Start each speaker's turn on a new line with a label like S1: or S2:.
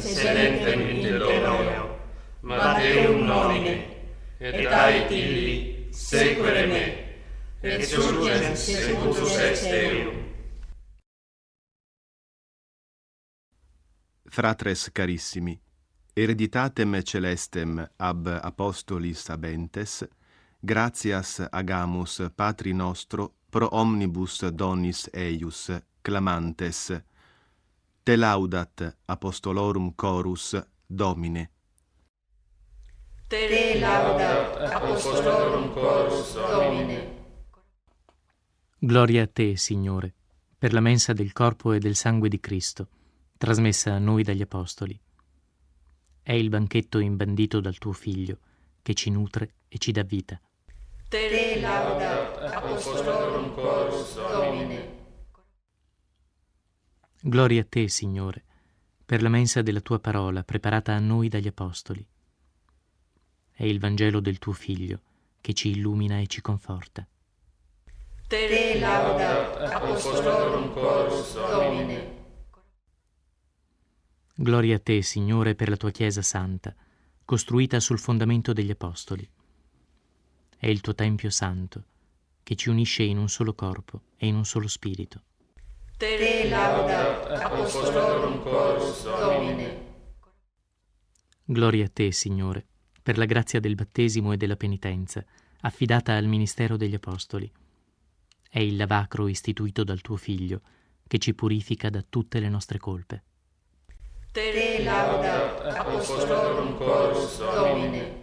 S1: sedentem in Delorio, Matteum nomine, et ait illi sequere me, et surgens secundus est Deum.
S2: Fratres carissimi, hereditatem celestem ab apostolis habentes, gratias agamus Patri nostro pro omnibus donis eius, clamantes, te laudat apostolorum chorus, Domine.
S1: Te laudat apostolorum chorus, Domine.
S3: Gloria a te, Signore, per la mensa del corpo e del sangue di Cristo, trasmessa a noi dagli Apostoli. È il banchetto imbandito dal tuo Figlio, che ci nutre e ci dà vita.
S1: Te laudat apostolorum chorus, Domine.
S3: Gloria a te, Signore, per la mensa della tua parola preparata a noi dagli Apostoli. È il Vangelo del tuo Figlio, che ci illumina e ci conforta.
S1: Te laudat apostolorum chorus, Domine.
S3: Gloria a te, Signore, per la tua Chiesa santa, costruita sul fondamento degli Apostoli. È il tuo Tempio santo, che ci unisce in un solo corpo e in un solo spirito.
S1: Te laudat apostolorum chorus, Domine.
S3: Gloria a te, Signore, per la grazia del battesimo e della penitenza, affidata al ministero degli Apostoli. È il lavacro istituito dal tuo Figlio, che ci purifica da tutte le nostre colpe.
S1: Te laudat apostolorum chorus, Domine.